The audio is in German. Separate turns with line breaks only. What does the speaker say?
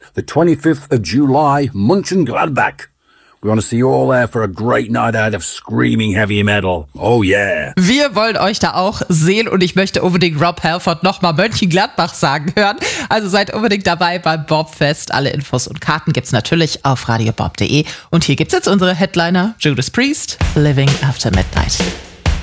the 25th of July, Mönchengladbach. We want to see you all there for a great night out of screaming heavy metal. Oh yeah.
Wir wollen euch da auch sehen und ich möchte unbedingt Rob Halford nochmal Mönchengladbach sagen hören. Also seid unbedingt dabei beim Bobfest. Alle Infos und Karten gibt's natürlich auf radiobob.de. Und hier gibt's jetzt unsere Headliner Judas Priest, Living After Midnight.